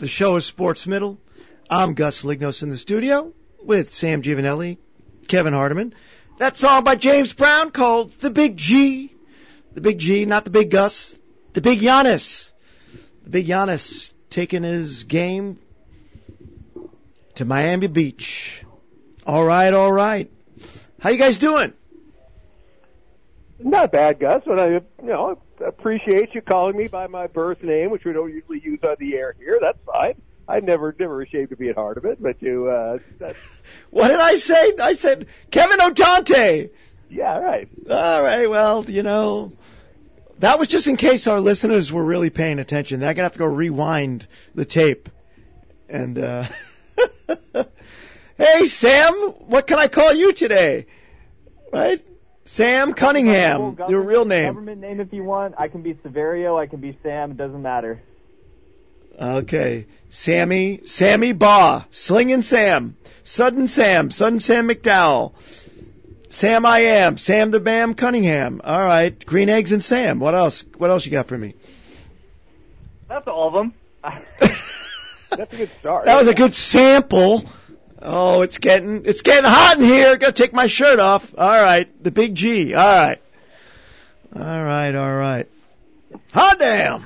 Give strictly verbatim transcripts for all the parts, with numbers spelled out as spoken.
The show is Sports Middle. I'm Gus Lignos in the studio with Sam Giovanelli, Kevin Hardiman. That song by James Brown called The Big G. The Big G, not the Big Gus. The Big Giannis. The Big Giannis taking his game to Miami Beach. All right, all right. How you guys doing? Not bad, Gus. But I, you know, appreciate you calling me by my birth name, which we don't usually use on the air here. That's fine. I'm never, never ashamed to be a part of it. But you, uh, that's... What did I say? I said Kevin O'Dante. Yeah, right. All right. Well, you know, that was just in case our listeners were really paying attention. They're gonna have to go rewind the tape. And uh, hey, Sam, what can I call you today? Right? Sam Cunningham, your real name. Government name if you want. I can be Severio. I can be Sam. It doesn't matter. Okay. Sammy, Sammy Baugh, Slingin' Sam, Sudden Sam, Sudden Sam McDowell, Sam I Am, Sam the Bam Cunningham. All right. Green Eggs and Sam. What else? What else you got for me? That's all of them. That's a good start. That was a good sample. Oh, it's getting it's getting hot in here. Got to take my shirt off. All right, the Big G. All right, all right, all right. Hot damn.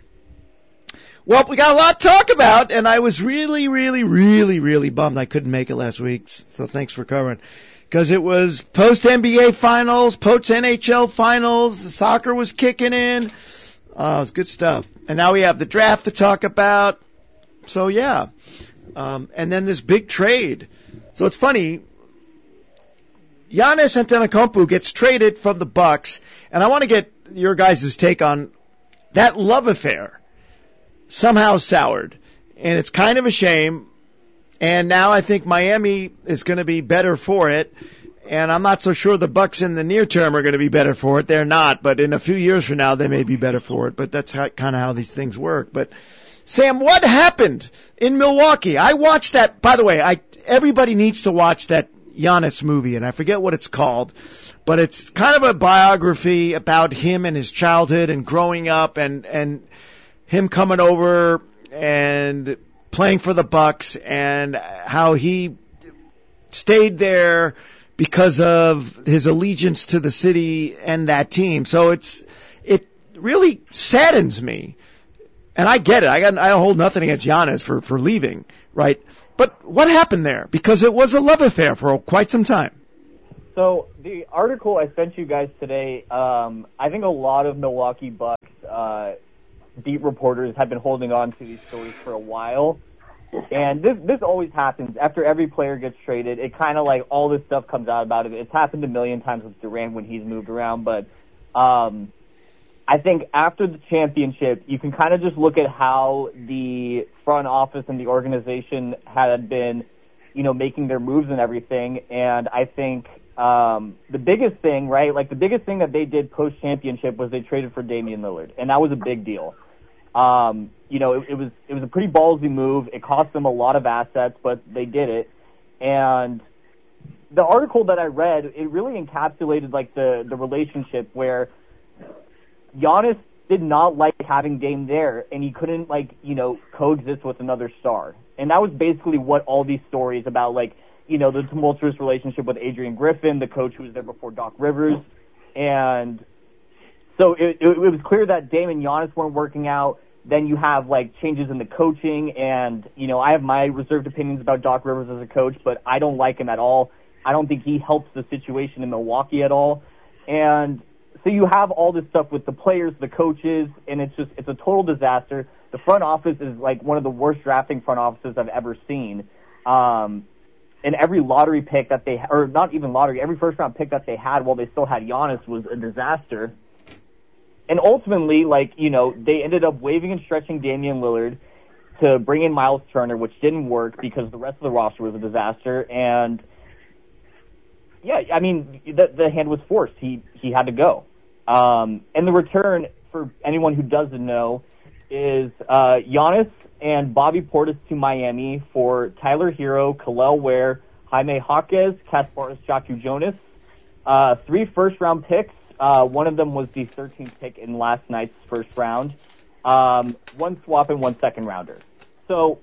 Well, we got a lot to talk about, and I was really, really, really, really bummed I couldn't make it last week. So thanks for covering, because it was post N B A finals, post N H L finals. The soccer was kicking in. Oh, it's good stuff. And now we have the draft to talk about. So yeah. Um, and then this big trade. So it's funny. Giannis Antetokounmpo gets traded from the Bucks, and I want to get your guys' take on that love affair. Somehow soured, and it's kind of a shame. And now I think Miami is going to be better for it, and I'm not so sure the Bucks in the near term are going to be better for it. They're not, but in a few years from now they may be better for it. But that's how, kind of how these things work. But Sam, what happened in Milwaukee? I watched that. By the way, I everybody needs to watch that Giannis movie, and I forget what it's called, but it's kind of a biography about him and his childhood and growing up, and and him coming over and playing for the Bucks, and how he stayed there because of his allegiance to the city and that team. So it's it really saddens me. And I get it. I got I hold nothing against Giannis for, for leaving, right? But what happened there? Because it was a love affair for quite some time. So the article I sent you guys today, um, I think a lot of Milwaukee Bucks uh, beat reporters have been holding on to these stories for a while. And this this always happens. After every player gets traded, it kind of like all this stuff comes out about it. It's happened a million times with Durant when he's moved around, but um I think after the championship, you can kind of just look at how the front office and the organization had been, you know, making their moves and everything. And I think um, the biggest thing, right, like the biggest thing that they did post-championship was they traded for Damian Lillard. And that was a big deal. Um, you know, it, it was it was a pretty ballsy move. It cost them a lot of assets, but they did it. And the article that I read, it really encapsulated, like, the, the relationship where Giannis did not like having Dame there, and he couldn't, like, you know, coexist with another star. And that was basically what all these stories about, like, you know, the tumultuous relationship with Adrian Griffin, the coach who was there before Doc Rivers. And so it, it, it was clear that Dame and Giannis weren't working out. Then you have, like, changes in the coaching, and, you know, I have my reserved opinions about Doc Rivers as a coach, but I don't like him at all. I don't think he helps the situation in Milwaukee at all. And so you have all this stuff with the players, the coaches, and it's just, it's a total disaster. The front office is like one of the worst drafting front offices I've ever seen. Um, and every lottery pick that they, or not even lottery, every first round pick that they had while they still had Giannis was a disaster. And ultimately, like, you know, they ended up waiving and stretching Damian Lillard to bring in Miles Turner, which didn't work because the rest of the roster was a disaster. And yeah, I mean, the, the hand was forced. He, he had to go. Um, and the return, for anyone who doesn't know, is uh, Giannis and Bobby Portis to Miami for Tyler Hero, Kel'el Ware, Jaime Jaquez, Kasparis Jonas, uh, three first-round picks. Uh, one of them was the thirteenth pick in last night's first round. Um, one swap and one second-rounder. So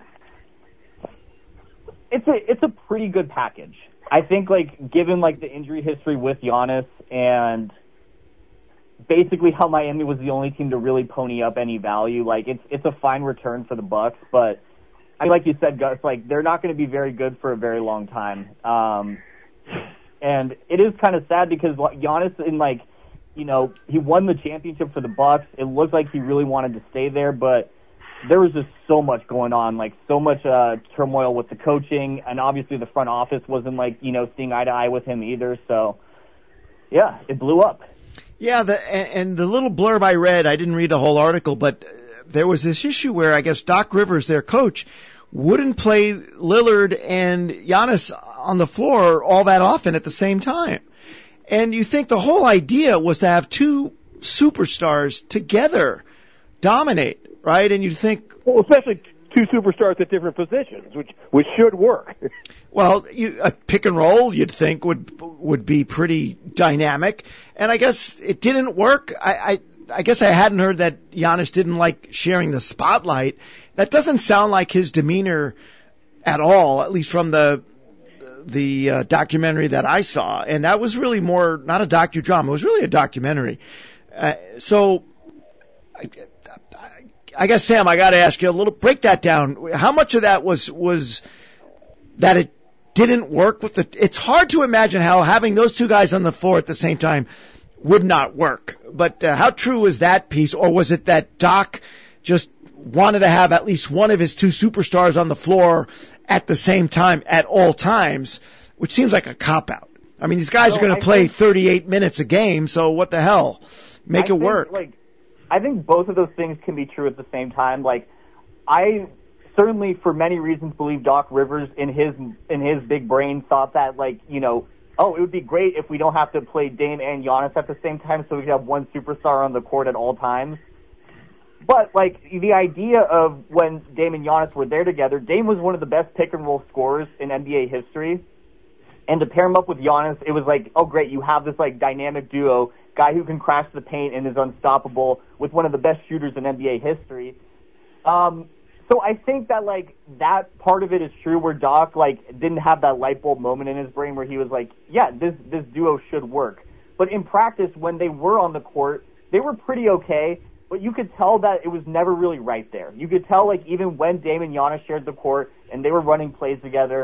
it's a it's a pretty good package. I think, like, given, like, the injury history with Giannis and basically how Miami was the only team to really pony up any value, like, it's it's a fine return for the Bucks. But, I mean, like you said, Gus, like, they're not going to be very good for a very long time. Um, and it is kind of sad because Giannis, in, like, you know, he won the championship for the Bucks. It looked like he really wanted to stay there, but there was just so much going on, like so much uh, turmoil with the coaching, and obviously the front office wasn't, like, you know, seeing eye to eye with him either. So, yeah, it blew up. Yeah, the, and the little blurb I read, I didn't read the whole article, but there was this issue where I guess Doc Rivers, their coach, wouldn't play Lillard and Giannis on the floor all that often at the same time. And you think the whole idea was to have two superstars together dominate. Right, and you think, well, especially two superstars at different positions, which which should work. Well, you, a pick and roll, you'd think would would be pretty dynamic, and I guess it didn't work. I, I I guess I hadn't heard that Giannis didn't like sharing the spotlight. That doesn't sound like his demeanor at all, at least from the the uh, documentary that I saw, and that was really more not a docudrama. It was really a documentary. Uh, so. I, I guess, Sam, I got to ask you a little, break that down. How much of that was, was that it didn't work with the, it's hard to imagine how having those two guys on the floor at the same time would not work. But uh, how true was that piece? Or was it that Doc just wanted to have at least one of his two superstars on the floor at the same time at all times, which seems like a cop-out. I mean, these guys so are going to play think, thirty-eight minutes a game, so what the hell? Make I it work. Think, like, I think both of those things can be true at the same time. Like, I certainly, for many reasons, believe Doc Rivers, in his in his big brain, thought that, like, you know, oh, it would be great if we don't have to play Dame and Giannis at the same time, so we could have one superstar on the court at all times. But, like, the idea of when Dame and Giannis were there together, Dame was one of the best pick and roll scorers in N B A history, and to pair him up with Giannis, it was like, oh, great, you have this, like, dynamic duo. Guy who can crash the paint and is unstoppable with one of the best shooters in N B A history. Um, so I think that, like, that part of it is true where Doc, like, didn't have that light bulb moment in his brain where he was like, yeah, this, this duo should work. But in practice, when they were on the court, they were pretty okay, but you could tell that it was never really right there. You could tell, like, even when Dame and Giannis shared the court and they were running plays together,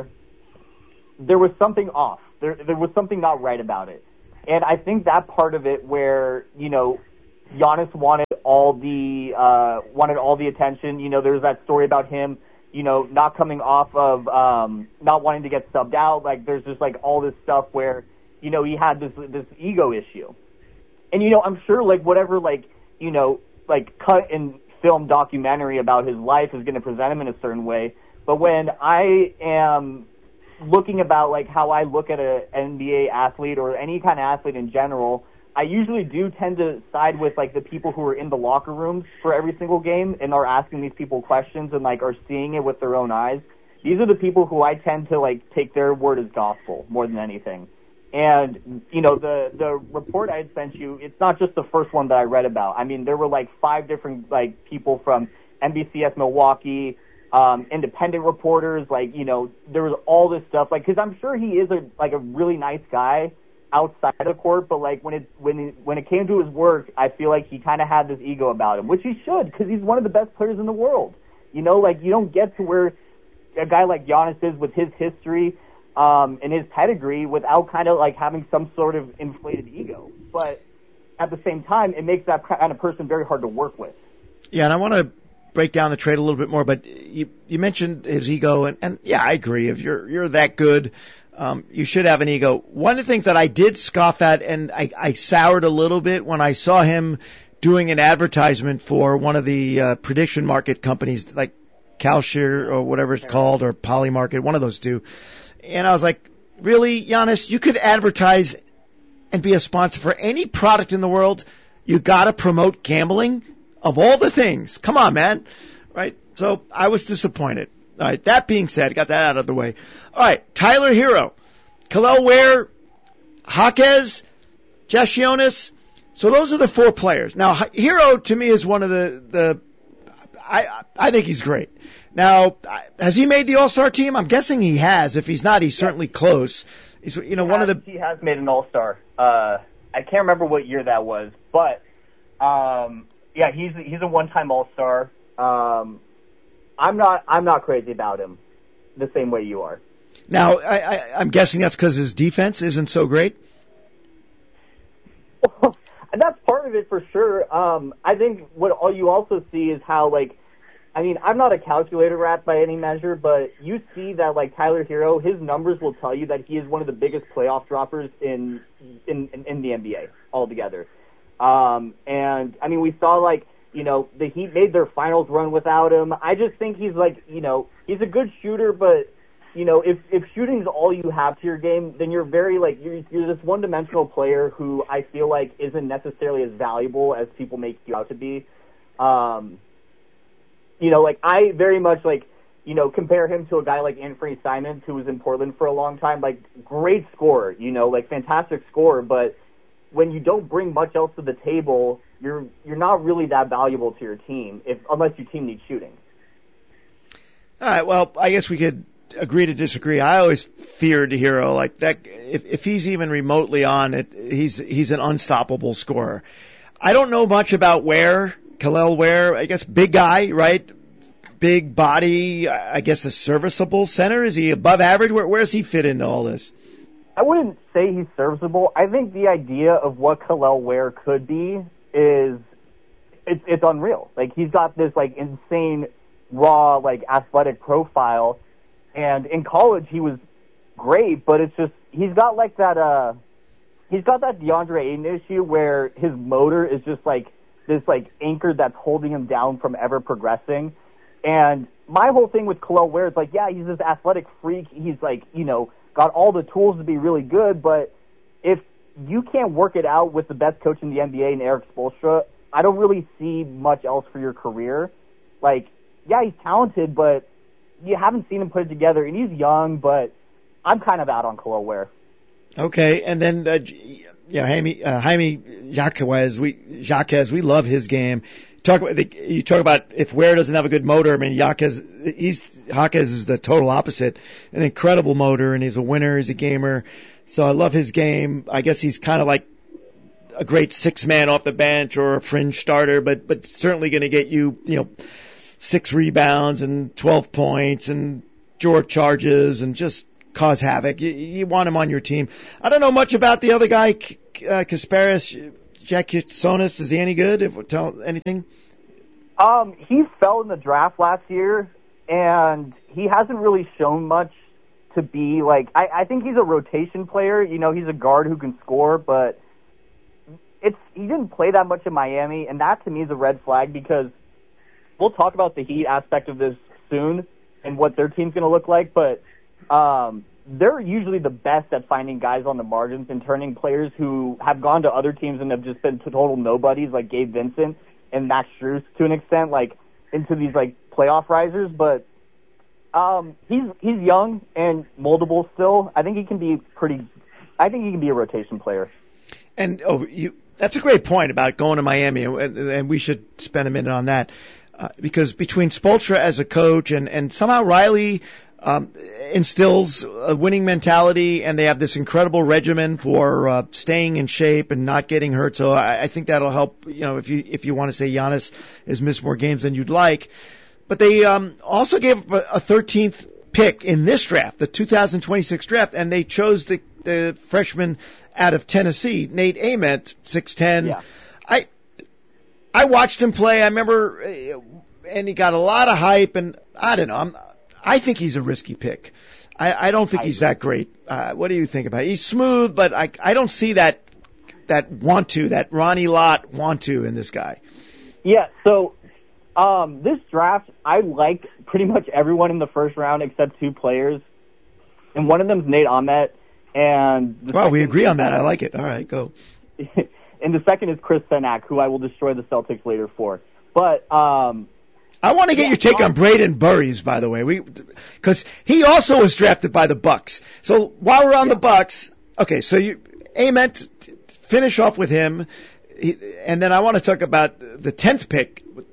there was something off. There, there was something not right about it. And I think that part of it where, you know, Giannis wanted all the uh, wanted all the attention. You know, there's that story about him, you know, not coming off of um, not wanting to get subbed out. Like, there's just, like, all this stuff where, you know, he had this this ego issue. And, you know, I'm sure, like, whatever, like, you know, like, cut and film documentary about his life is going to present him in a certain way. But when I am looking about, like, how I look at an N B A athlete or any kind of athlete in general, I usually do tend to side with, like, the people who are in the locker rooms for every single game and are asking these people questions and, like, are seeing it with their own eyes. These are the people who I tend to, like, take their word as gospel more than anything. And, you know, the, the report I had sent you, it's not just the first one that I read about. I mean, there were, like, five different, like, people from N B C S Milwaukee, Um, independent reporters, like, you know, there was all this stuff, like, because I'm sure he is a like a really nice guy outside of the court, but, like, when it when it, when it came to his work, I feel like he kind of had this ego about him, which he should, because he's one of the best players in the world. You know, like, you don't get to where a guy like Giannis is with his history um, and his pedigree without kind of, like, having some sort of inflated ego. But at the same time, it makes that kind of person very hard to work with. Yeah, and I want to break down the trade a little bit more, but you you mentioned his ego, and, and yeah, I agree. If you're you're that good, um, you should have an ego. One of the things that I did scoff at, and I, I soured a little bit when I saw him doing an advertisement for one of the uh, prediction market companies, like Kalshire or whatever it's called, or Polymarket, one of those two. And I was like, really, Giannis, you could advertise and be a sponsor for any product in the world. You got to promote gambling. Of all the things, come on, man, right? So I was disappointed. All right, that being said, got that out of the way. All right, Tyler Hero, Kel'el Ware, Jaquez, Jonas. So those are the four players. Now, Hero to me is one of the, the I I think he's great. Now, has he made the All-Star team? I'm guessing he has. If he's not, he's certainly close. He's, you know, he one has, of the. He has made an All-Star. Uh, I can't remember what year that was, but um, yeah, he's he's a one-time All-Star. Um, I'm not I'm not crazy about him the same way you are. Now, I, I, I'm guessing that's because his defense isn't so great. And that's part of it for sure. Um, I think what all you also see is how, like, I mean, I'm not a calculator rat by any measure, but you see that, like, Tyler Hero, his numbers will tell you that he is one of the biggest playoff droppers in in, in, in the N B A altogether. Um, and, I mean, we saw, like, you know, the Heat made their finals run without him. I just think he's, like, you know, he's a good shooter, but, you know, if, if shooting's all you have to your game, then you're very, like, you're, you're this one-dimensional player who I feel like isn't necessarily as valuable as people make you out to be. Um, you know, like, I very much, like, you know, compare him to a guy like Anthony Simons, who was in Portland for a long time. Like, great scorer, you know, like, fantastic scorer, but when you don't bring much else to the table, you're you're not really that valuable to your team, if unless your team needs shooting. All right, well, I guess we could agree to disagree. I always feared Hero like that. If, if he's even remotely on it, he's he's an unstoppable scorer. I don't know much about Ware, Kel'el Ware. I guess big guy, right? Big body. I guess a serviceable center. Is he above average? Where where does he fit into all this? I wouldn't say he's serviceable. I think the idea of what Kel'el Ware could be is it's it's unreal. Like, he's got this like insane raw like athletic profile. And in college, he was great, but it's just, he's got like that, uh, he's got that DeAndre Ayton issue where his motor is just like this like anchor that's holding him down from ever progressing. And my whole thing with Kel'el Ware is like, yeah, he's this athletic freak. He's like, you know, got all the tools to be really good, but if you can't work it out with the best coach in the N B A and Eric Spoelstra, I don't really see much else for your career. Like, yeah, he's talented, but you haven't seen him put it together, and he's young, but I'm kind of out on Kel'el Ware. Okay, and then uh, yeah, Jaime, uh, Jaime Jaquez, we Jaquez, we love his game. Talk about the, you talk about if Ware doesn't have a good motor. I mean, Jaquez, he's Jaquez is the total opposite. An incredible motor, and he's a winner. He's a gamer. So I love his game. I guess he's kind of like a great six man off the bench or a fringe starter, but but certainly going to get you, you know, six rebounds and twelve points and Jork charges and just cause havoc. You, you want him on your team. I don't know much about the other guy, uh, Kasparis Jacksonis. Is he any good? If, tell anything? Um, he fell in the draft last year, and he hasn't really shown much to be like. I, I think he's a rotation player. You know, he's a guard who can score, but it's he didn't play that much in Miami, and that to me is a red flag because we'll talk about the Heat aspect of this soon and what their team's going to look like, but um, they're usually the best at finding guys on the margins and turning players who have gone to other teams and have just been total nobodies, like Gabe Vincent and Max Strus to an extent, like into these like playoff risers. But um, he's he's young and moldable still. I think he can be pretty. I think he can be a rotation player. And oh, you. That's a great point about going to Miami, and, and we should spend a minute on that. Uh, because between Spoelstra as a coach and, and somehow Riley um, instills a winning mentality, and they have this incredible regimen for uh, staying in shape and not getting hurt. So I, I think that'll help. You know, if you if you want to say Giannis has missed more games than you'd like, but they um, also gave a thirteenth pick in this draft, the two thousand twenty-six draft, and they chose the, the freshman out of Tennessee, Nate Ament, six ten. Yeah. I. I watched him play. I remember, and he got a lot of hype. And I don't know. I'm, I think he's a risky pick. I, I don't think I he's agree. that great. Uh, what do you think about it? He's smooth, but I, I don't see that that want to, that Ronnie Lott want to in this guy. Yeah. So um, this draft, I liked pretty much everyone in the first round except two players, and one of them is Nate Ahmet. And the wow, we agree on that. I like it. All right, go. And the second is Chris Senak, who I will destroy the Celtics later for. But um, I want to get yeah, your take on Braden Burries, by the way, we because he also was drafted by the Bucks. So while we're on yeah. the Bucks, okay, so you Ament, finish off with him, he, and then I want to talk about the tenth pick,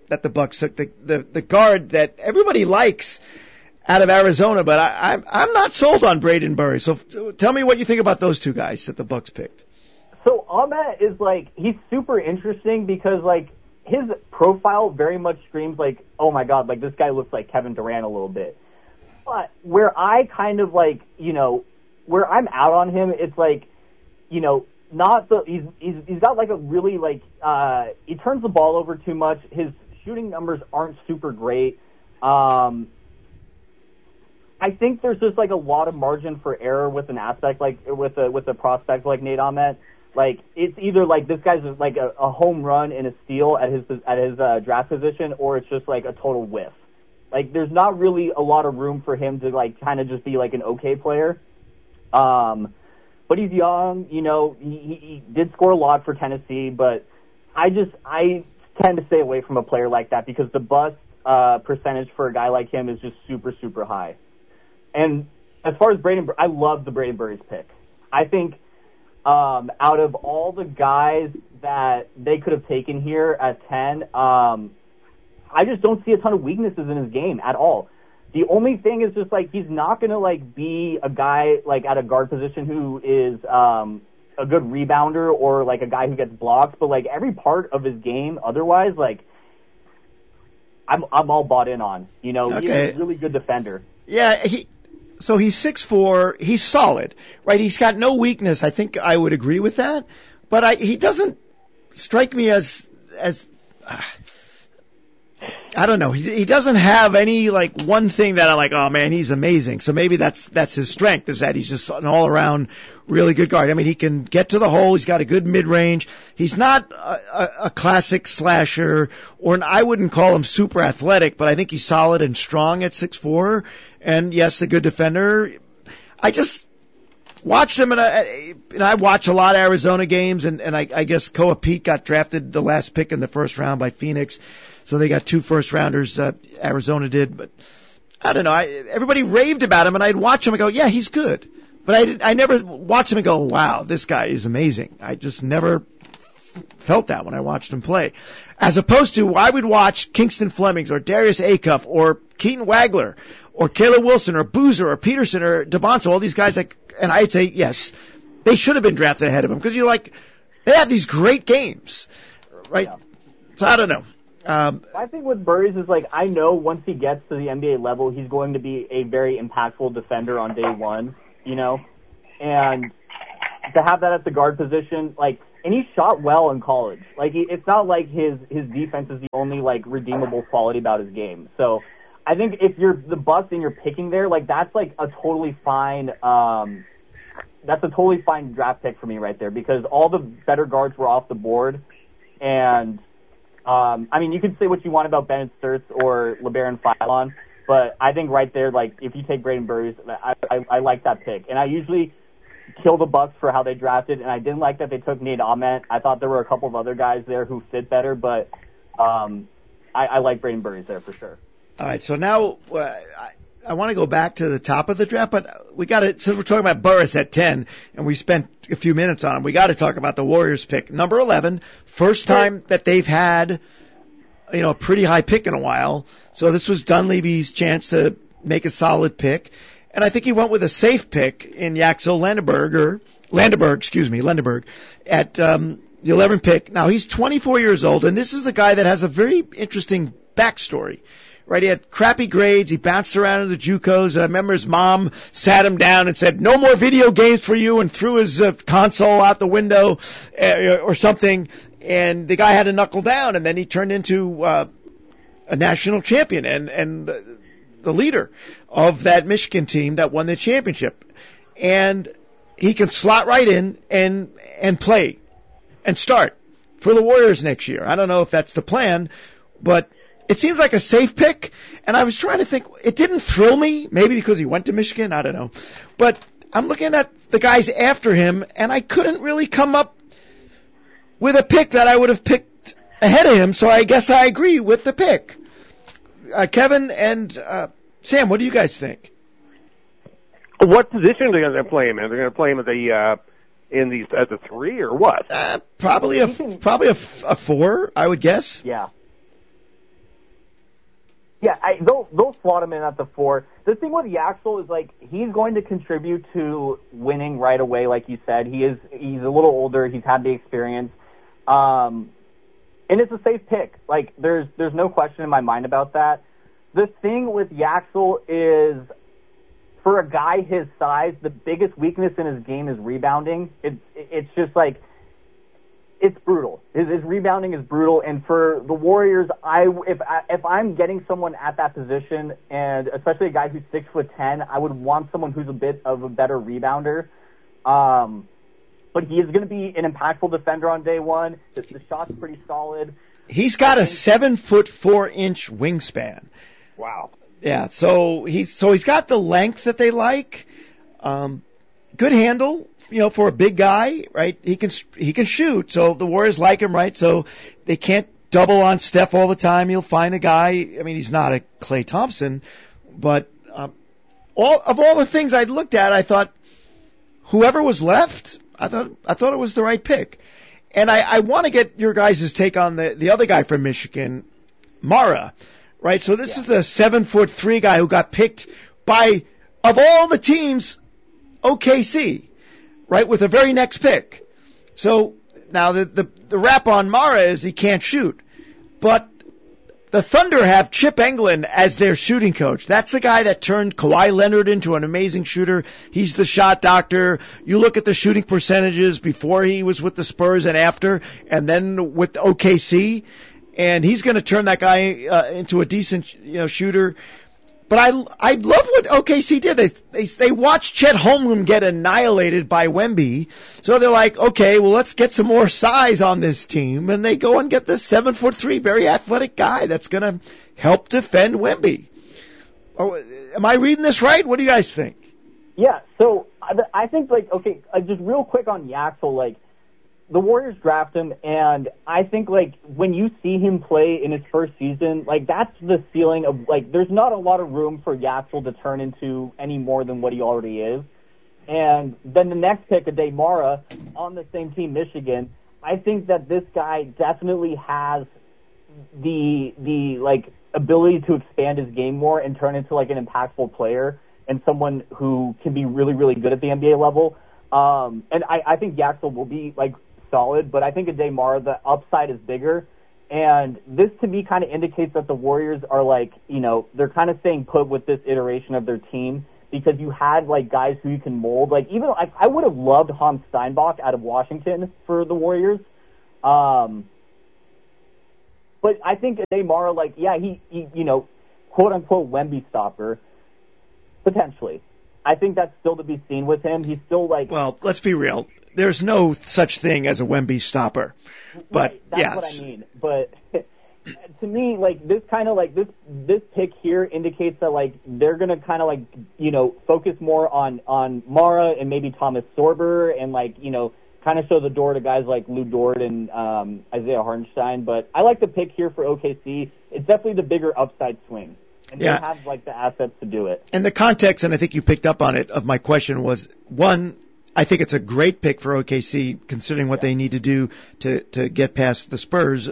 that the Bucks took, the, the, the guard that everybody likes out of Arizona, but I, I'm, I'm not sold on Braden Burry. So f- tell me what you think about those two guys that the Bucks picked. So Ahmet is like, he's super interesting because like his profile very much screams like, oh my God, like this guy looks like Kevin Durant a little bit. But where I kind of like, you know, where I'm out on him, it's like, you know, not the, he's, he's, he's got like a really like, uh, he turns the ball over too much. His shooting numbers aren't super great. Um, I think there's just like a lot of margin for error with an aspect like with a with a prospect like Nate Ahmet. Like it's either like this guy's like a, a home run and a steal at his at his uh, draft position, or it's just like a total whiff. Like there's not really a lot of room for him to like kind of just be like an okay player. Um, but he's young, you know. He, he, he did score a lot for Tennessee, but I just I tend to stay away from a player like that because the bust uh, percentage for a guy like him is just super super high. And as far as Braden, I love the Braden Burry's pick. I think um, out of all the guys that they could have taken here at ten, um, I just don't see a ton of weaknesses in his game at all. The only thing is just like he's not going to like be a guy like at a guard position who is um, a good rebounder or like a guy who gets blocks, but like every part of his game otherwise, like I'm I'm all bought in on. You know, okay. He's a really good defender. Yeah, he. So he's six foot four, he's solid, right? He's got no weakness. I think I would agree with that. But I, he doesn't strike me as, as, uh, I don't know. He, he doesn't have any, like, one thing that I'm like, oh man, he's amazing. So maybe that's, that's his strength, is that he's just an all around really good guard. I mean, he can get to the hole. He's got a good mid range. He's not a, a, a classic slasher, or an, I wouldn't call him super athletic, but I think he's solid and strong at six foot four. And yes, a good defender. I just watched him, and I, and I watch a lot of Arizona games, and, and I, I guess Koa Pete got drafted the last pick in the first round by Phoenix, so they got two first rounders. Uh, Arizona did, but I don't know. I, everybody raved about him, and I'd watch him and go, yeah, he's good. But I, did, I never watched him and go, wow, this guy is amazing. I just never felt that when I watched him play. As opposed to, I would watch Kingston Flemings or Darius Acuff or Keaton Wagler or Caleb Wilson or Boozer or Peterson or DeBonzo, all these guys, like, and I'd say, yes, they should have been drafted ahead of him because you're like, they have these great games, right? Yeah. So I don't know. Um, My thing with Burries is, like, I know once he gets to the N B A level, he's going to be a very impactful defender on day one, you know? And to have that at the guard position, like, and he shot well in college. Like, he, it's not like his, his defense is the only, like, redeemable quality about his game. So I think if you're the Bucks and you're picking there, like, that's, like, a totally fine, um, that's a totally fine draft pick for me right there because all the better guards were off the board. And, um, I mean, you can say what you want about Bennett Sturts or LeBaron Philon, but I think right there, like, if you take Braden Burries, I, I, I like that pick. And I usually kill the Bucks for how they drafted, and I didn't like that they took Nate Ahmet. I thought there were a couple of other guys there who fit better, but um, I, I like Braden Burries there for sure. All right, so now uh, I, I want to go back to the top of the draft, but we got to, since we're talking about Burris at ten, and we spent a few minutes on him, we got to talk about the Warriors pick. Number eleven, first time that they've had, you know, a pretty high pick in a while. So this was Dunleavy's chance to make a solid pick. And I think he went with a safe pick in Yaxel Landenberg, or Landenberg, excuse me, Landenberg, at um, the eleventh pick. Now, he's twenty-four years old, and this is a guy that has a very interesting backstory. Right, he had crappy grades. He bounced around in the JUCOs. I remember his mom sat him down and said, "No more video games for you," and threw his uh, console out the window uh, or something. And the guy had to knuckle down, and then he turned into uh, a national champion and and uh, the leader of that Michigan team that won the championship. And he can slot right in and and play and start for the Warriors next year. I don't know if that's the plan, but it seems like a safe pick, and I was trying to think, it didn't thrill me, maybe because he went to Michigan, I don't know. But I'm looking at the guys after him, and I couldn't really come up with a pick that I would have picked ahead of him, so I guess I agree with the pick. Uh, Kevin and uh, Sam, what do you guys think? What position are they going to play him in? They're going to play him at the uh, in the at the three or what? Uh, probably a probably a, a four, I would guess. Yeah. Yeah, I, they'll they'll slot him in at the four. The thing with Yaxel is like he's going to contribute to winning right away, like you said. He is he's a little older. He's had the experience, um, and it's a safe pick. Like there's there's no question in my mind about that. The thing with Yaxel is, for a guy his size, the biggest weakness in his game is rebounding. It's it's just like. It's brutal. His, his rebounding is brutal, and for the Warriors, I if I, if I'm getting someone at that position, and especially a guy who's six foot ten, I would want someone who's a bit of a better rebounder. Um, but he is going to be an impactful defender on day one. The, the shot's pretty solid. He's got a seven foot four inch wingspan. Wow. Yeah. So he's so he's got the length that they like. Um, good handle. You know, for a big guy, right? He can he can shoot, so the Warriors like him, right? So they can't double on Steph all the time. You'll find a guy. I mean, he's not a Klay Thompson, but um, all of all the things I looked at, I thought whoever was left, I thought I thought it was the right pick. And I, I want to get your guys' take on the the other guy from Michigan, Mara, right? So this yeah. is the seven foot three guy who got picked by, of all the teams, O K C. Right, with the very next pick. So now the, the the rap on Mara is he can't shoot, but the Thunder have Chip Engelland as their shooting coach. That's the guy that turned Kawhi Leonard into an amazing shooter. He's the shot doctor. You look at the shooting percentages before he was with the Spurs and after, and then with O K C, and he's going to turn that guy uh, into a decent, you know, shooter. But I, I love what O K C did. They, they, they watched Chet Holmgren get annihilated by Wemby. So they're like, okay, well, let's get some more size on this team. And they go and get this seven foot three, very athletic guy that's going to help defend Wemby. Oh, am I reading this right? What do you guys think? Yeah. So I, I think like, okay, uh, just real quick on Yaxel, like, the Warriors draft him, and I think, like, when you see him play in his first season, like, that's the ceiling of, like, there's not a lot of room for Yaxel to turn into any more than what he already is. And then the next pick, Ade Mara, on the same team, Michigan, I think that this guy definitely has the, the like, ability to expand his game more and turn into, like, an impactful player and someone who can be really, really good at the N B A level. Um, and I, I think Yaxel will be, like, solid, but I think Ade Mara, the upside is bigger. And this, to me, kind of indicates that the Warriors are, like, you know, they're kind of staying put with this iteration of their team because you had, like, guys who you can mold. Like, even, like, I would have loved Hans Steinbach out of Washington for the Warriors. Um, but I think Ade Mara, like, yeah, he, he, you know, quote-unquote Wemby stopper, potentially. I think that's still to be seen with him. He's still, like... Well, let's be real. There's no such thing as a Wemby stopper. But, right, that's yes. what I mean. But to me, like, this kind of, like, this this pick here indicates that, like, they're going to kind of, like, you know, focus more on, on Mara and maybe Thomas Sorber and, like, you know, kind of show the door to guys like Lou Dort and um, Isaiah Hartenstein. But I like the pick here for O K C. It's definitely the bigger upside swing. And yeah. they have, like, the assets to do it. And the context, and I think you picked up on it, of my question was, one, I think it's a great pick for O K C, considering what yeah. they need to do to, to get past the Spurs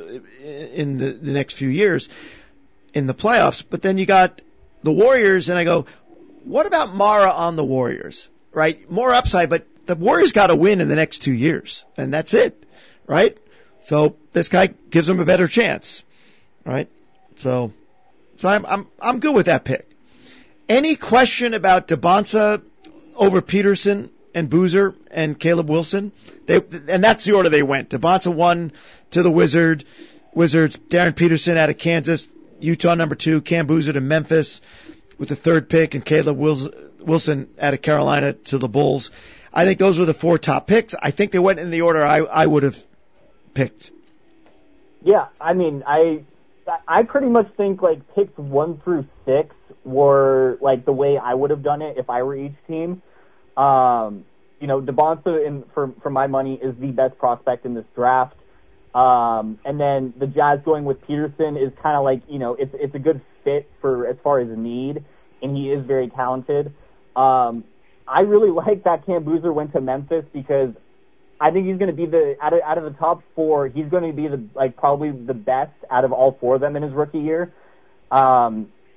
in the, the next few years in the playoffs. But then you got the Warriors, and I go, what about Mara on the Warriors? Right? More upside, but the Warriors got to win in the next two years, and that's it. Right? So this guy gives them a better chance. Right? So... So I'm I'm I'm good with that pick. Any question about DeBonsa over Peterson and Boozer and Caleb Wilson? They and that's the order they went. DeBonsa one to the Wizard, Wizards. Darren Peterson out of Kansas, Utah number two. Cam Boozer to Memphis with the third pick, and Caleb Wilson out of Carolina to the Bulls. I think those were the four top picks. I think they went in the order I I would have picked. Yeah, I mean I. I pretty much think, like, picks one through six were, like, the way I would have done it if I were each team. Um, you know, DeBonsa, in, for, for my money, is the best prospect in this draft. Um, and then the Jazz going with Peterson is kind of like, you know, it's it's a good fit for as far as need, and he is very talented. Um, I really like that Cam Boozer went to Memphis because I think he's going to be the out of out of the top four. He's going to be the like probably the best out of all four of them in his rookie year. Um,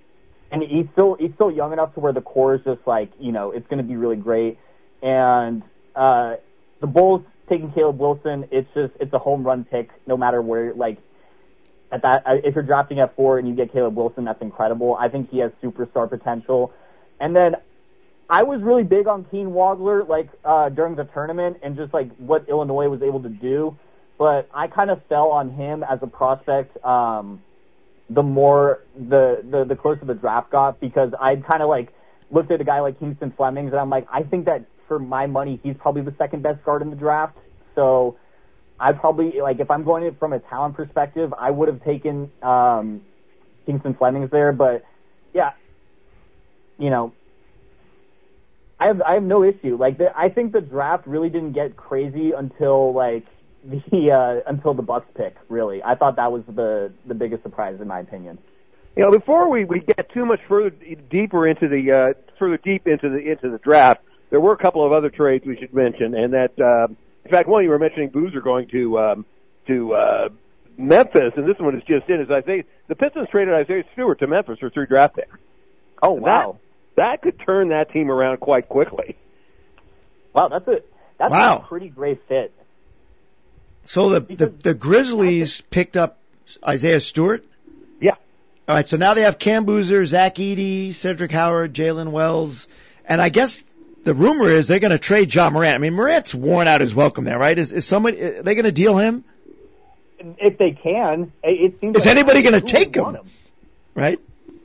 and he's still he's still young enough to where the core is just like, you know, it's going to be really great. And uh, the Bulls taking Caleb Wilson, it's just it's a home run pick no matter where. Like at that, if you're drafting at four and you get Caleb Wilson, that's incredible. I think he has superstar potential. And then I was really big on Keen Wagler, like uh, during the tournament and just like what Illinois was able to do. But I kind of fell on him as a prospect. Um, the more the, the the closer the draft got, because I kind of like looked at a guy like Kingston Flemings and I'm like, I think that for my money he's probably the second best guard in the draft. So I probably, like, if I'm going it from a talent perspective, I would have taken um, Kingston Flemings there. But yeah, you know, I have I have no issue. Like the, I think the draft really didn't get crazy until like the uh, until the Bucks pick. Really, I thought that was the the biggest surprise in my opinion. You know, before we, we get too much further deeper into the uh, further deep into the into the draft, there were a couple of other trades we should mention, and that uh, in fact one you were mentioning Boozer going to um, to uh, Memphis, and this one is just in. As Isaiah, the Pistons traded Isaiah Stewart to Memphis for three draft picks. Oh wow, that, that could turn that team around quite quickly. Wow, that's a that's wow. a pretty great fit. So the, the the Grizzlies picked up Isaiah Stewart? Yeah. All right, so now they have Cam Boozer, Zach Edey, Cedric Howard, Jalen Wells, and I guess the rumor is they're going to trade Ja Morant. I mean, Morant's worn out his welcome there, right? Is is somebody are they going to deal him? If they can, it seems. Is like anybody going to take him? him? Right.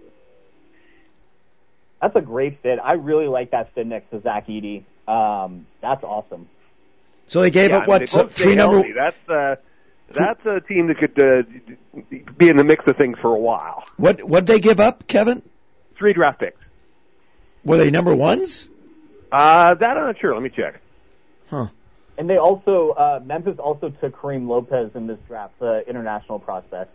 That's a great fit. I really like that fit next to Zach Edey. Um, that's awesome. So they gave yeah, up I mean, what? they So, both stay three number. healthy. That's uh, that's a team that could uh, be in the mix of things for a while. What what they give up, Kevin? Three draft picks. Were they number ones? Uh, that I'm not sure. Let me check. Huh. And they also uh, Memphis also took Kareem Lopez in this draft, the international prospect,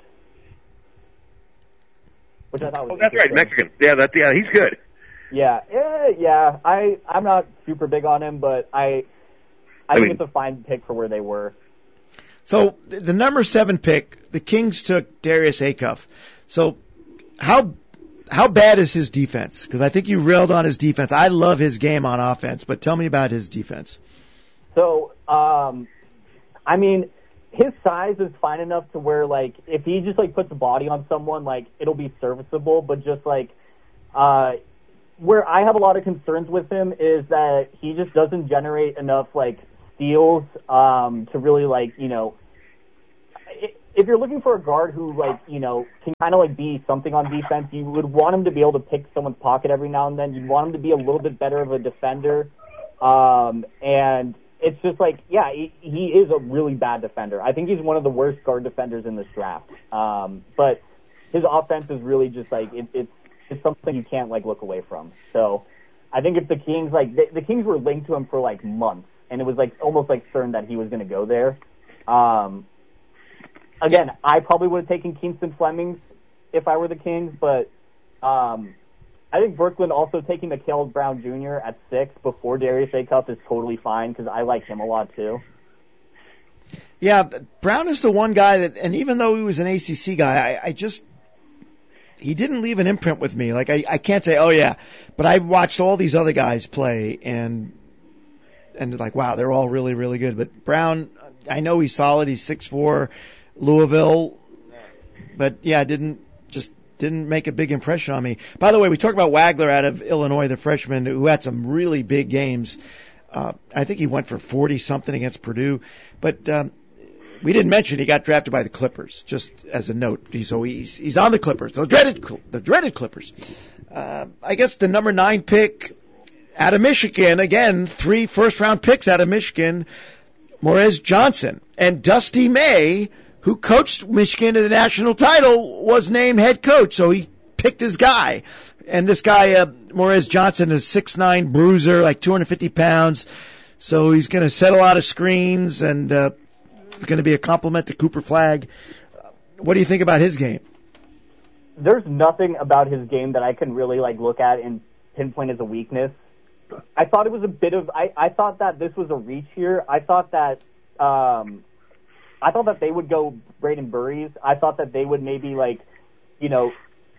which I thought was. Oh, that's right, Mexican. Yeah, that yeah, he's good. Yeah, yeah, yeah. I I'm not super big on him, but I. I, I think mean, it's a fine pick for where they were. So the number seven pick, the Kings took Darius Acuff. So how how bad is his defense? Because I think you railed on his defense. I love his game on offense, but tell me about his defense. So, um, I mean, his size is fine enough to where, like, if he just like puts a body on someone, like it'll be serviceable. But just like, uh, where I have a lot of concerns with him is that he just doesn't generate enough like steals um, to really like, you know, if you're looking for a guard who like, you know, can kind of like be something on defense, you would want him to be able to pick someone's pocket every now and then. You'd want him to be a little bit better of a defender. Um, and it's just like, yeah, he, he is a really bad defender. I think he's one of the worst guard defenders in this draft. Um, but his offense is really just like, it, it's, it's something you can't like look away from. So I think if the Kings, like the, the Kings were linked to him for like months, and it was like almost like certain that he was going to go there. Um, again, I probably would have taken Kingston Flemings if I were the Kings, but um, I think Brooklyn also taking the Caleb Brown Junior at six before Darius Acuff is totally fine because I like him a lot too. Yeah, Brown is the one guy that, and even though he was an A C C guy, I, I just he didn't leave an imprint with me. Like I, I can't say, oh yeah, but I watched all these other guys play and. And like, wow, they're all really, really good. But Brown, I know he's solid. He's six foot four, Louisville. But yeah, didn't just didn't make a big impression on me. By the way, we talked about Wagler out of Illinois, the freshman who had some really big games. Uh, I think he went for forty something against Purdue. But um, we didn't mention he got drafted by the Clippers. Just as a note, so he's he's on the Clippers, the dreaded the dreaded Clippers. Uh, I guess the number nine pick. Out of Michigan, again, three first-round picks out of Michigan, Morez Johnson. And Dusty May, who coached Michigan to the national title, was named head coach, so he picked his guy. And this guy, uh, Morez Johnson, is six nine bruiser, like two hundred fifty pounds, so he's going to set a lot of screens, and uh, it's going to be a compliment to Cooper Flagg. What do you think about his game? There's nothing about his game that I can really like look at and pinpoint as a weakness. I thought it was a bit of. I, I thought that this was a reach here. I thought that. Um, I thought that they would go Braden Burries. I thought that they would maybe like, you know,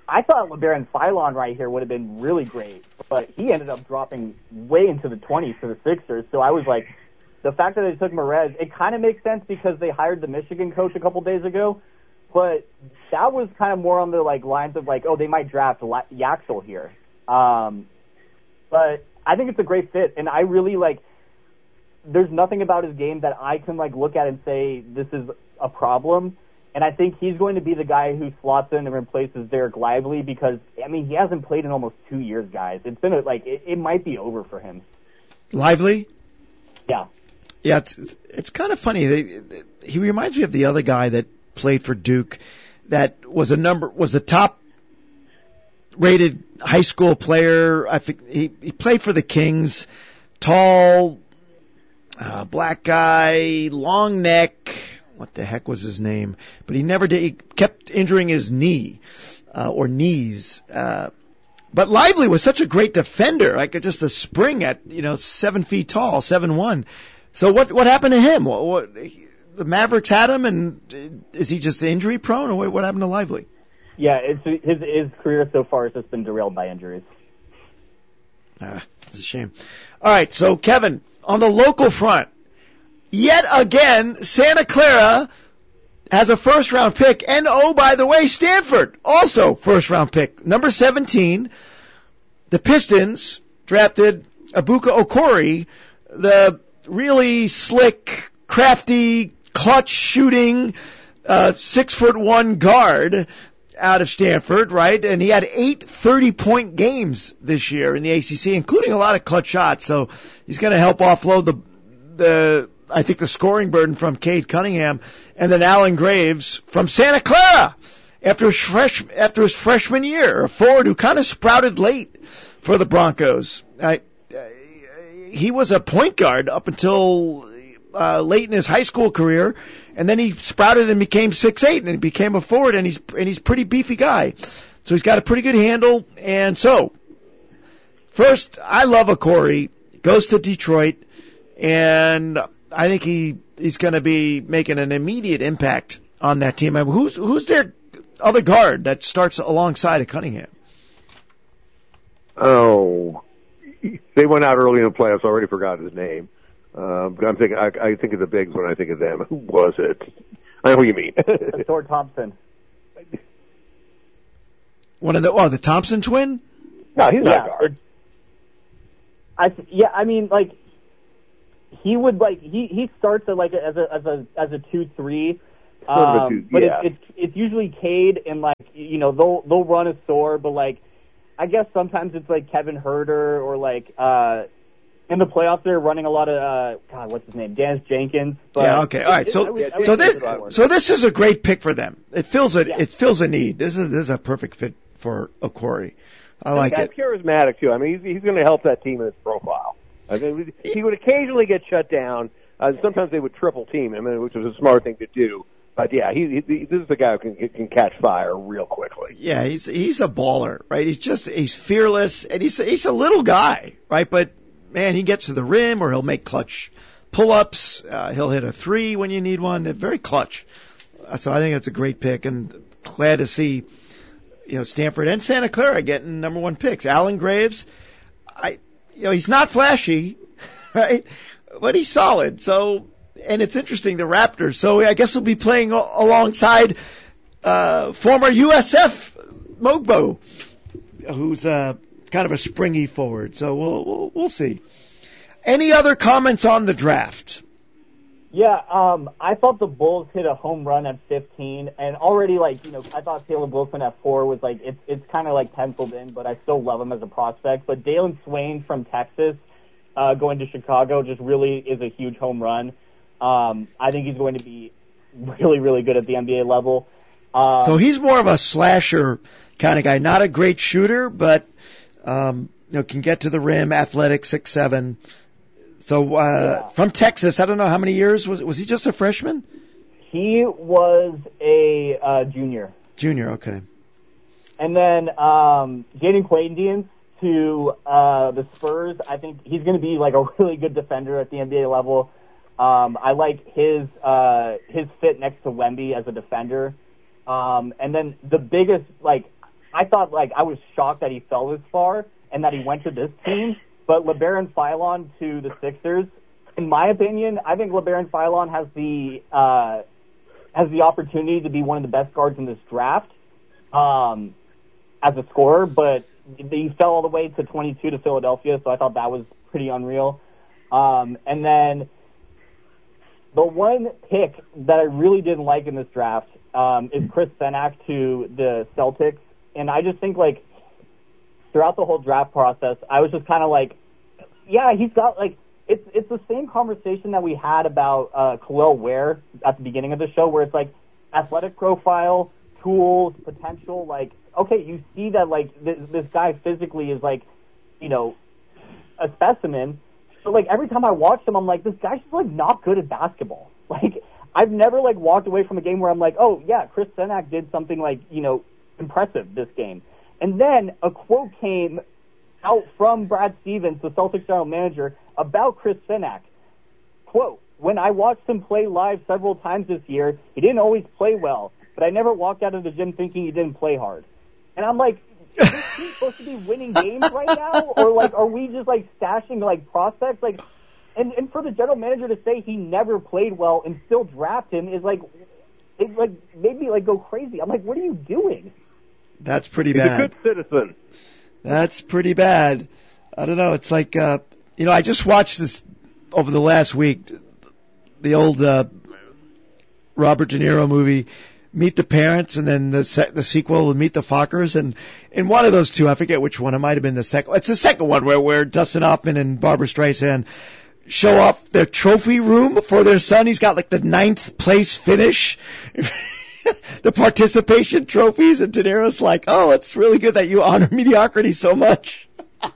I thought LeBaron Philon right here would have been really great, but he ended up dropping way into the twenties for the Sixers. So I was like, the fact that they took Merez, it kind of makes sense because they hired the Michigan coach a couple days ago, but that was kind of more on the like lines of like, oh, they might draft Yaxel here. Um, but I think it's a great fit, and I really like. There's nothing about his game that I can like look at and say this is a problem. And I think he's going to be the guy who slots in and replaces Derek Lively because, I mean, he hasn't played in almost two years, guys. It's been, a, like, it, it might be over for him. Lively? Yeah. Yeah, it's it's kind of funny. They, he reminds me of the other guy that played for Duke that was a number, was the top rated high school player. I think he, he played for the Kings. Tall, uh, black guy, long neck. What the heck was his name? But he never did. He kept injuring his knee, uh, or knees. Uh, but Lively was such a great defender, like just a spring at, you know, seven feet tall, seven one. So what what happened to him? What, what the Mavericks had him, and is he just injury prone, or what, what happened to Lively? Yeah, it's, his his career so far has just been derailed by injuries. Ah, it's a shame. All right, so Kevin, on the local front. Yet again, Santa Clara has a first-round pick. And, oh, by the way, Stanford, also first-round pick. Number seventeen, the Pistons drafted Ibuka Okori, the really slick, crafty, clutch-shooting, uh, six-foot-one guard out of Stanford, right? And he had eight thirty-point games this year in the A C C, including a lot of clutch shots. So he's going to help offload the the... I think the scoring burden from Cade Cunningham, and then Alan Graves from Santa Clara after his fresh after his freshman year, a forward who kind of sprouted late for the Broncos. I, he was a point guard up until uh, late in his high school career, and then he sprouted and became six eight, and he became a forward, and he's and he's a pretty beefy guy. So he's got a pretty good handle. And so, first, I love Okori. Goes to Detroit, and I think he he's going to be making an immediate impact on that team. I mean, who's who's their other guard that starts alongside of Cunningham? Oh, they went out early in the playoffs. I already forgot his name. Um, but I'm thinking. I, I think of the bigs when I think of them. Who was it? I know who you mean. Thor Thompson. One of the oh the Thompson twin? No, he's not yeah, a guard. I yeah, I mean like. He would like he he starts at like as a as a as a two three, um, two, but yeah. it's, it's it's usually Cade and like you know they'll they'll run a Thor, but like I guess sometimes it's like Kevin Huerter or like uh in the playoffs they're running a lot of uh God what's his name Dennis Jenkins. But yeah, okay, all right. it, So it, I would, I would so this so this is a great pick for them. It fills a yeah. it fills a need. This is this is a perfect fit for Okori. I like and it. Charismatic too. I mean, he's he's going to help that team in its profile. I mean, he would occasionally get shut down. Uh, sometimes they would triple team him, which was a smart thing to do. But yeah, he, he this is the guy who can can catch fire real quickly. Yeah, he's he's a baller, right? He's just he's fearless, and he's he's a little guy, right? But man, he gets to the rim, or he'll make clutch pull-ups. Uh, he'll hit a three when you need one. They're very clutch. Uh, so I think it's a great pick, and glad to see you know Stanford and Santa Clara getting number one picks. Alan Graves, I. You know, he's not flashy, right? But he's solid. So, and it's interesting, the Raptors. So I guess he'll be playing a- alongside uh, former U S F Mogbo, who's uh, kind of a springy forward. So we'll, we'll we'll see. Any other comments on the draft? Yeah, um, I thought the Bulls hit a home run at fifteen, and already, like, you know, I thought Caleb Wilson at four was, like, it's it's kind of, like, penciled in, but I still love him as a prospect. But Dalen Swain from Texas uh, going to Chicago just really is a huge home run. Um, I think he's going to be really, really good at the N B A level. Um, so he's more of a slasher kind of guy, not a great shooter, but, um, you know, can get to the rim, athletic, six seven. So, uh, yeah. from Texas, I don't know how many years, was was he just a freshman? He was a uh, junior. Junior, okay. And then um, Jaden Quaiddian to uh, the Spurs, I think he's going to be like a really good defender at the N B A level. Um, I like his uh, his fit next to Wemby as a defender. Um, and then the biggest, like, I thought, like, I was shocked that he fell this far and that he went to this team. But LeBaron Philon to the Sixers, in my opinion, I think LeBaron Philon has the uh, has the opportunity to be one of the best guards in this draft um, as a scorer. But he fell all the way to twenty-two to Philadelphia, so I thought that was pretty unreal. Um, and then the one pick that I really didn't like in this draft um, is Chris Senak to the Celtics. And I just think, like, throughout the whole draft process, I was just kind of like, yeah, he's got, like, it's it's the same conversation that we had about uh, Khalil Ware at the beginning of the show, where it's like athletic profile, tools, potential. Like, okay, you see that, like, this, this guy physically is, like, you know, a specimen. So, like, every time I watch him, I'm like, this guy's just, like, not good at basketball. Like, I've never, like, walked away from a game where I'm like, oh, yeah, Chris Senak did something, like, you know, impressive this game. And then a quote came out from Brad Stevens, the Celtics general manager, about Chris Senak. Quote, when I watched him play live several times this year, he didn't always play well, but I never walked out of the gym thinking he didn't play hard. And I'm like, is this team supposed to be winning games right now? Or, like, are we just, like, stashing, like, prospects? Like, and, and for the general manager to say he never played well and still draft him is, like, it, like, made me, like, go crazy. I'm like, what are you doing? That's pretty He's bad. a good citizen. That's pretty bad. I don't know. It's like, uh, you know, I just watched this over the last week, the old uh, Robert De Niro movie, Meet the Parents, and then the se- the sequel, Meet the Fockers. And in one of those two, I forget which one, it might have been the second. It's the second one where, where Dustin Hoffman and Barbara Streisand show off their trophy room for their son. He's got like the ninth place finish. The participation trophies, and De Niro's like, oh, it's really good that you honor mediocrity so much.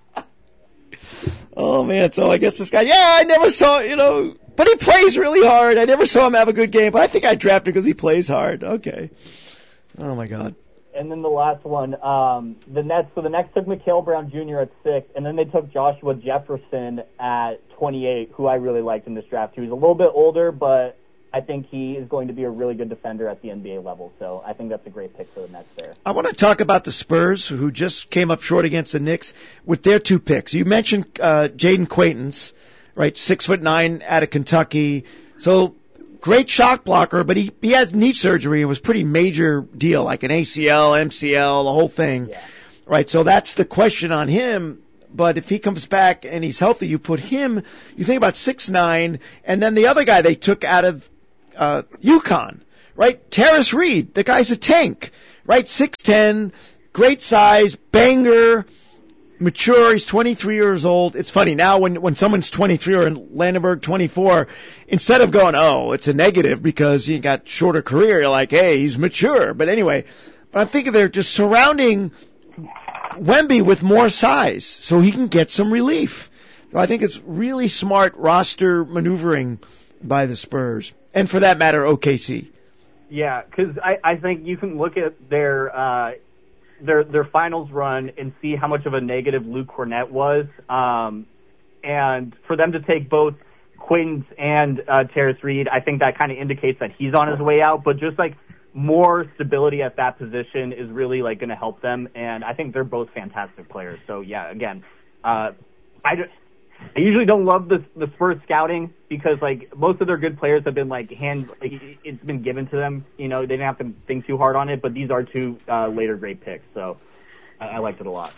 Oh, man, so I guess this guy, yeah, I never saw, you know, but he plays really hard. I never saw him have a good game, but I think I drafted because he plays hard. Okay. Oh, my God. And then the last one, um, the Nets, so the Nets took Mikal Brown Junior at six, and then they took Joshua Jefferson at twenty-eight, who I really liked in this draft. He was a little bit older, but I think he is going to be a really good defender at the N B A level. So I think that's a great pick for the Nets there. I want to talk about the Spurs, who just came up short against the Knicks with their two picks. You mentioned uh, Jaden Quaintance, right, six foot nine out of Kentucky. So great shot blocker, but he, he has knee surgery. It was a pretty major deal, like an A C L, M C L, the whole thing. Yeah. Right, so that's the question on him. But if he comes back and he's healthy, you put him, you think about six nine, and then the other guy they took out of uh UConn, right? Terrace Reed, the guy's a tank, right? six ten, great size, banger, mature. He's twenty-three years old. It's funny now when when someone's twenty-three or in Landenberg twenty-four, instead of going, oh, it's a negative because he got shorter career, you're like, hey, he's mature. But anyway, but I'm thinking they're just surrounding Wemby with more size so he can get some relief. So I think it's really smart roster maneuvering by the Spurs. And for that matter, O K C. Yeah, because I, I think you can look at their uh, their their finals run and see how much of a negative Luke Cornett was. Um, and for them to take both Quaintance and uh, Terrace Reed, I think that kind of indicates that he's on his way out. But just like more stability at that position is really like going to help them. And I think they're both fantastic players. So yeah, again, uh, I just, I usually don't love the the Spurs scouting because like most of their good players have been like hand like it's been given to them. You know, they didn't have to think too hard on it. But these are two uh, later great picks, so I, I liked it a lot.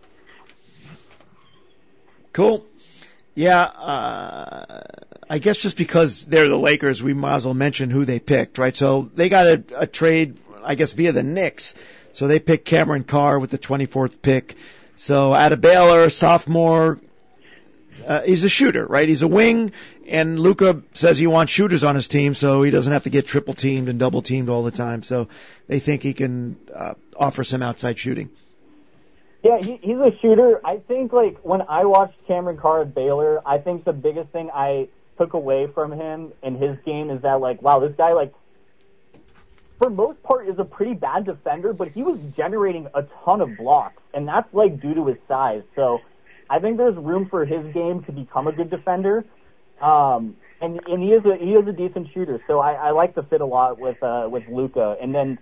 Cool. Yeah, uh, I guess just because they're the Lakers, we might as well mention who they picked, right? So they got a, a trade, I guess, via the Knicks. So they picked Cameron Carr with the twenty-fourth pick. So out of Baylor, sophomore. Uh, he's a shooter, right? He's a wing, and Luka says he wants shooters on his team, so he doesn't have to get triple teamed and double teamed all the time. So they think he can uh, offer some outside shooting. Yeah, he, he's a shooter. I think, like, when I watched Cameron Carr at Baylor, I think the biggest thing I took away from him in his game is that, like, wow, this guy, like, for most part is a pretty bad defender, but he was generating a ton of blocks, and that's, like, due to his size. So I think there's room for his game to become a good defender, um, and and he is a he is a decent shooter. So I, I like the fit a lot with uh, with Luka. And then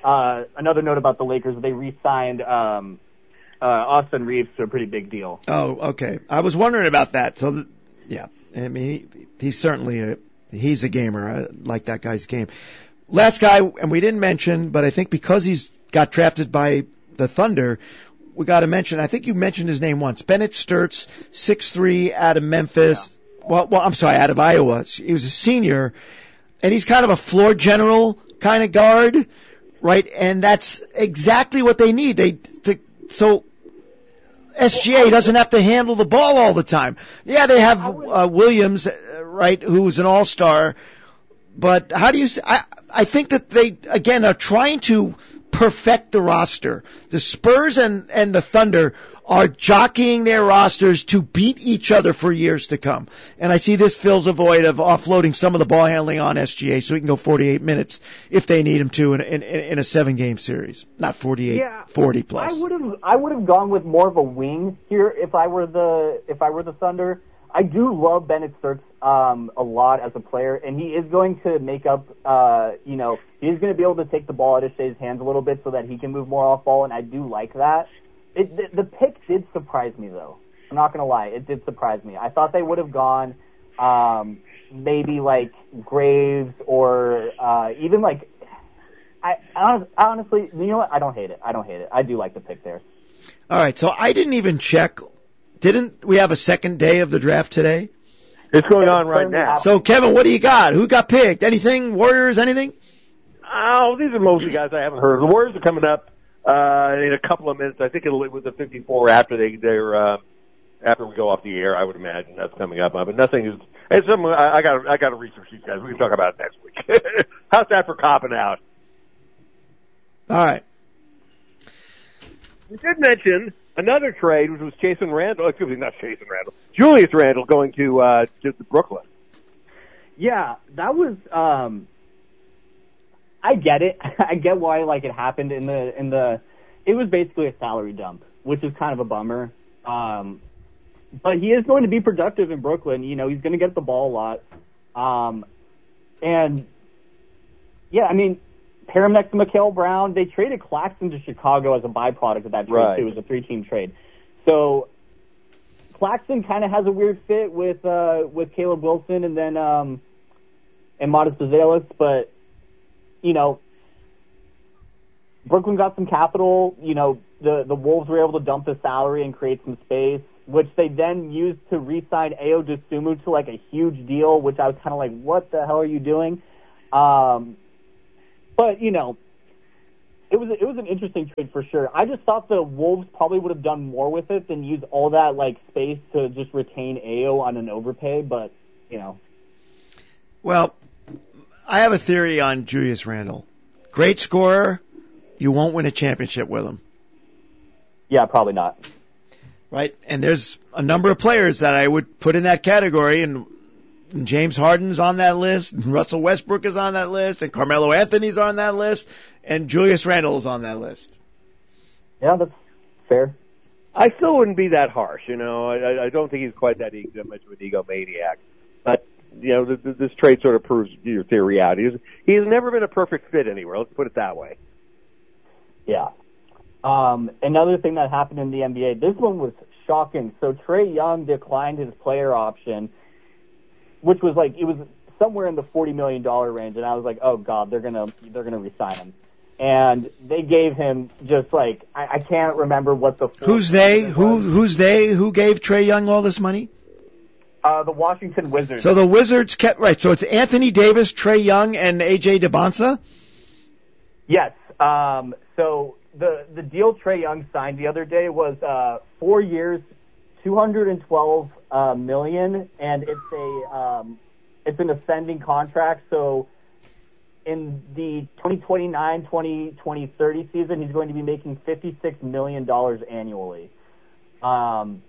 uh, another note about the Lakers, they re-signed um, uh, Austin Reeves to a pretty big deal. Oh, okay. I was wondering about that. So, th- yeah, I mean, he, he's certainly a he's a gamer. I like that guy's game. Last guy, and we didn't mention, but I think because he's got drafted by the Thunder, we got to mention. I think you mentioned his name once. Bennett Sturts, six three, out of Memphis. Yeah. Well, well, I'm sorry, out of Iowa. He was a senior, and he's kind of a floor general kind of guard, right? And that's exactly what they need. They to, so S G A doesn't have to handle the ball all the time. Yeah, they have uh, Williams, uh, right, who's an all-star. But how do you? I I think that they again are trying to perfect the roster. The Spurs and and the Thunder are jockeying their rosters to beat each other for years to come. And I see this fills a void of offloading some of the ball handling on S G A so he can go forty-eight minutes if they need him to in in, in a seven game series, not forty-eight, yeah, forty plus. I would have I would have gone with more of a wing here if I were the if I were the Thunder. I do love Bennett Sturts um, a lot as a player, and he is going to make up, uh, you know, he's going to be able to take the ball out of Shea's hands a little bit so that he can move more off ball, and I do like that. It, the, the pick did surprise me, though. I'm not going to lie. It did surprise me. I thought they would have gone um, maybe like Graves or uh, even like, I, I honestly, you know what? I don't hate it. I don't hate it. I do like the pick there. All right, so I didn't even check. Didn't we have a second day of the draft today? It's going on right now. So, Kevin, what do you got? Who got picked? Anything? Warriors? Anything? Oh, these are mostly guys I haven't heard of. The Warriors are coming up uh, in a couple of minutes. I think it'll it was a fifty-four after they they're uh, after we go off the air. I would imagine that's coming up. But nothing is. It's some. I, I got I got to research these guys. We can talk about it next week. How's that for copping out? All right. We did mention another trade, which was Chasson Randall. Excuse me, not Chasson Randall. Julius Randle going to uh, to Brooklyn. Yeah, that was. Um, I get it. I get why like it happened in the in the. It was basically a salary dump, which is kind of a bummer. Um, but he is going to be productive in Brooklyn. You know, he's going to get the ball a lot. Um, and yeah, I mean. Pair him next to Mikal Brown. They traded Claxton to Chicago as a byproduct of that trade, right. too. It was a three-team trade. So Claxton kind of has a weird fit with uh, with Caleb Wilson and then um, and Modest Bazelis, but, you know, Brooklyn got some capital. You know, the, the Wolves were able to dump the salary and create some space, which they then used to re-sign Ayo Dosunmu to, like, a huge deal, which I was kind of like, what the hell are you doing? Um But, you know, it was it was an interesting trade for sure. I just thought the Wolves probably would have done more with it than use all that, like, space to just retain Ayo on an overpay, but, you know. Well, I have a theory on Julius Randle. Great scorer. You won't win a championship with him. Yeah, probably not. Right? And there's a number of players that I would put in that category, and And James Harden's on that list, and Russell Westbrook is on that list, and Carmelo Anthony's on that list, and Julius Randle is on that list. Yeah, that's fair. I still wouldn't be that harsh, you know. I, I don't think he's quite that ego, much of an egomaniac. But, you know, this, this trade sort of proves your theory out. He's, he has never been a perfect fit anywhere. Let's put it that way. Yeah. Um, another thing that happened in the N B A, this one was shocking. So Trae Young declined his player option, which was like, it was somewhere in the forty million dollars range, and I was like, oh god, they're gonna they're gonna re-sign him, and they gave him just like I, I can't remember what the who's they who who's they who gave Trae Young all this money? Uh, the Washington Wizards. So the Wizards kept right. So it's Anthony Davis, Trae Young, and A J DeBonsa. Yes. Um, so the the deal Trae Young signed the other day was uh, four years, two hundred twelve uh, million, and it's a um, it's an ascending contract. So in the twenty twenty-nine, twenty twenty, thirty season, he's going to be making fifty-six million dollars annually. Um,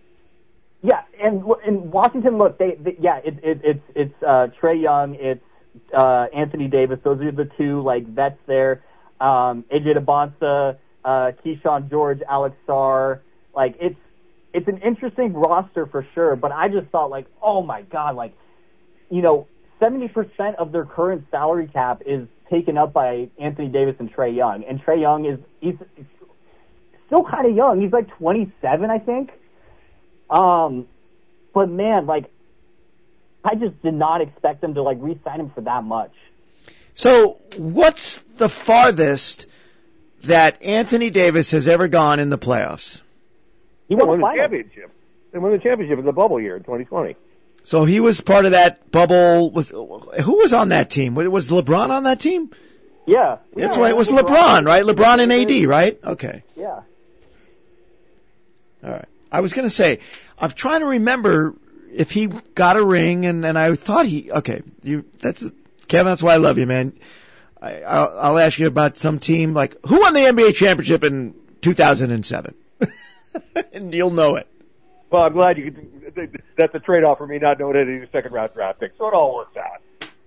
yeah, and in Washington, look, they, they yeah, it, it, it's it's uh, Trae Young, it's uh, Anthony Davis. Those are the two like vets there. Um, A J DeBonsa, uh, Keyshawn George, Alex Sarr. Like it's. It's an interesting roster for sure, but I just thought, like, oh, my God, like, you know, seventy percent of their current salary cap is taken up by Anthony Davis and Trae Young. And Trae Young is he's still kind of young. He's like twenty-seven, I think. Um, but man, like, I just did not expect them to like re-sign him for that much. So, what's the farthest that Anthony Davis has ever gone in the playoffs? He won, won the the championship. They won the championship in the bubble year in twenty twenty. So he was part of that bubble. Was who was on that team? Was LeBron on that team? Yeah, that's yeah, right. It was LeBron, LeBron, right? LeBron and A D, right? Okay. Yeah. All right. I was going to say, I'm trying to remember if he got a ring, and, and I thought he. Okay, you. That's Kevin. That's why I love you, man. I, I'll, I'll ask you about some team like who won the N B A championship in two thousand seven, and you'll know it. Well, I'm glad you could. That's a trade-off for me not knowing any second round draft picks, so it all works out.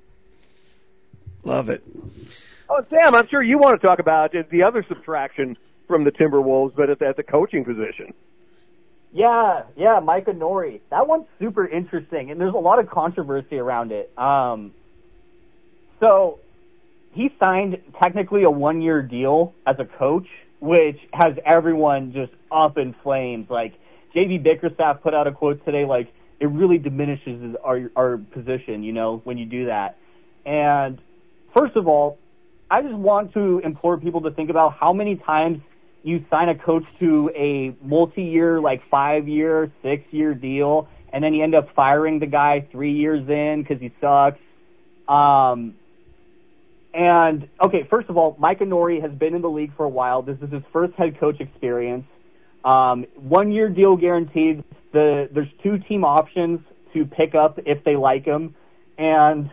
Love it. Oh, Sam, I'm sure you want to talk about the other subtraction from the Timberwolves, but at the, at the coaching position. Yeah, yeah, Micah Nori. That one's super interesting, and there's a lot of controversy around it. Um, so he signed technically a one-year deal as a coach, which has everyone just up in flames. Like, J V Bickerstaff put out a quote today, like, it really diminishes our our position, you know, when you do that. And first of all, I just want to implore people to think about how many times you sign a coach to a multi-year, like five-year, six-year deal, and then you end up firing the guy three years in because he sucks. Um, and, okay, first of all, Micah Nori has been in the league for a while. This is his first head coach experience. Um, one-year deal guaranteed. The There's two team options to pick up if they like him, and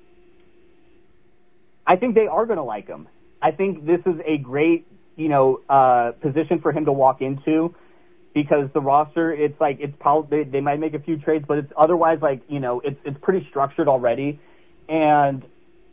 I think they are going to like him. I think this is a great, you know, uh, position for him to walk into because the roster, it's like, it's probably, they, they might make a few trades, but it's otherwise like, you know, it's, it's pretty structured already. And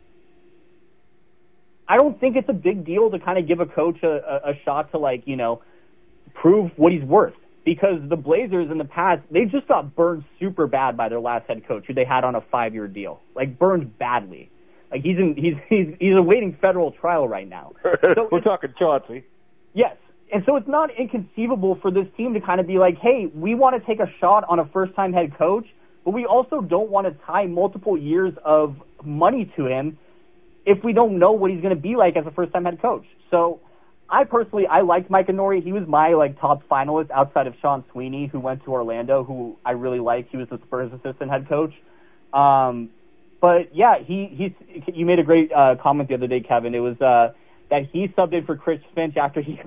I don't think it's a big deal to kind of give a coach a, a, a shot to like, you know, prove what he's worth. Because the Blazers in the past, they just got burned super bad by their last head coach, who they had on a five-year deal. Like, burned badly. Like, he's in, he's he's he's awaiting federal trial right now. So We're talking Chauncey. Yes. And so it's not inconceivable for this team to kind of be like, hey, we want to take a shot on a first-time head coach, but we also don't want to tie multiple years of money to him if we don't know what he's going to be like as a first-time head coach. So I personally, I liked Micah Nori. He was my like top finalist outside of Sean Sweeney, who went to Orlando, who I really liked. He was the Spurs assistant head coach. Um, but yeah, he he. You made a great uh, comment the other day, Kevin. It was uh, that he subbed in for Chris Finch after he